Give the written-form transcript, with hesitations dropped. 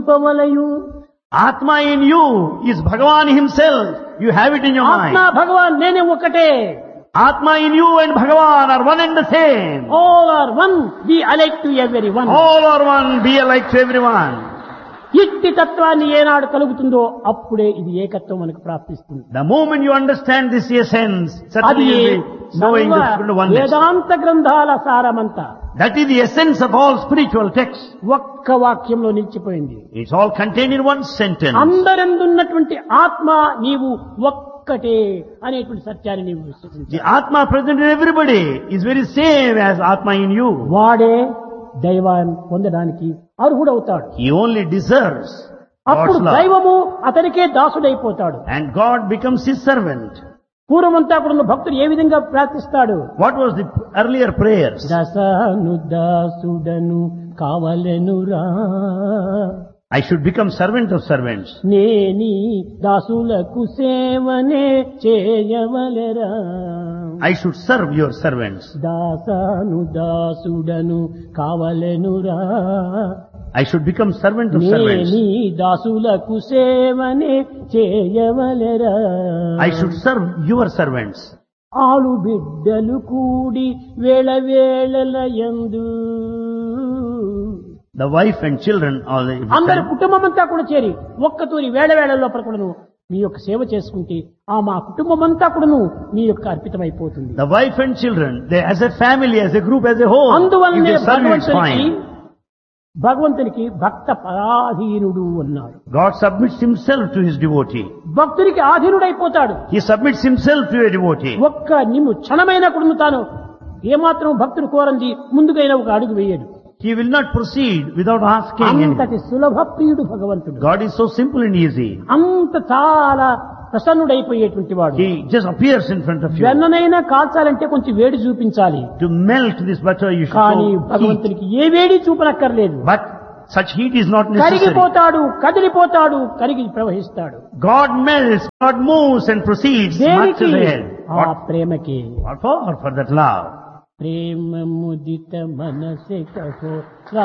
పవలయు Atma in you is Bhagavan himself. You have it in your ఆత్మ mind. భగవాన్ నేనే ఒకటే. Atma in you and Bhagavan are one and the same. All are one, be alike to everyone. All are one, be alike to everyone. ఇట్టి తత్వాన్ని ఏనాడు కలుగుతుందో అప్పుడే ఇది ఏకత్వం మనకు ప్రాప్తిస్తుంది. The moment you understand this essence, అది certainly you'll be knowing the సర్వ oneness. వేదాంత గ్రంథాల సారమంతా That is the essence of all spiritual texts. ఒక్క వాక్యంలో నిలిచిపోయింది. It's all contained in one sentence. అందరందున్నటువంటి ఆత్మ నీవు ఒక్కటే అనేటువంటి సత్యాన్ని నీవు విశ్వసించాలి. The Atma present in everybody is very same as Atma in you. వాడే దైవాన్ని పొందడానికి అర్హుడవుతాడు. He only deserves అప్పుడు God's love. దైవము అతనికే దాసుడైపోతాడు. And God becomes his servant. పూర్వమంతా కూడా భక్తుడు ఏ విధంగా ప్రార్థిస్తాడు? What was the earlier prayers? దశను దాసుడను కావలెనురా, I should become servant of servants. నేని దాసులకు సేవనే చేయవలెరా. I should serve your servants. దాసను దాసుడను కావలెనురా, I should become servant of servants. నేని దాసులకు సేవనే చేయవలెరా. I should serve your servants. ఆలు బిడ్డలు కూడి వేళ వేళల యందు, The wife and children all the అందరి కుటుంబం అంతా కూడా చేరి ఒక్కతూరి వేళ వేళ లోపల కూడాను మీ యొక్క సేవ చేసుకుంటే ఆ మా కుటుంబం అంతా కూడాను మీ యొక్క అర్పితమైపోతుంది. The wife and children, they as a family, as a group, as a whole, if అందువల్లనే they serve you, it's భగవంతునికి fine. భక్త పరాధీనుడు అన్నాడు. God submits himself to his devotee. భక్తునికి ఆధీనుడైపోతాడు. He submits himself to a devotee. ఒక్క నిన్ను క్షణమైన కూడా తాను ఏమాత్రం భక్తుడు కోరంది ముందుకైనా ఒక అడుగు వేయడు. He will not proceed without asking అంతటి anything. సులభ ప్రియుడు భగవంతుడు. God is so simple and easy. అంత చాలా ప్రసన్నుడైపోయేటువంటి వాడు. He just appears in front of you. వెన్ననైనా కాల్చాలంటే కొంచెం వేడి చూపించాలి. To melt this butter, you should కానీ show heat. భగవంతునికి ఏ వేడి చూపనక్కర్లేదు. But such heat is not necessary. కరిగిపోతాడు, కదిలిపోతాడు, కరిగి ప్రవహిస్తాడు. God melts, God moves and proceeds much దేనికి? ahead. ఆ ప్రేమకి. What for? For that love. ప్రేమ ముదిత మనసే కహో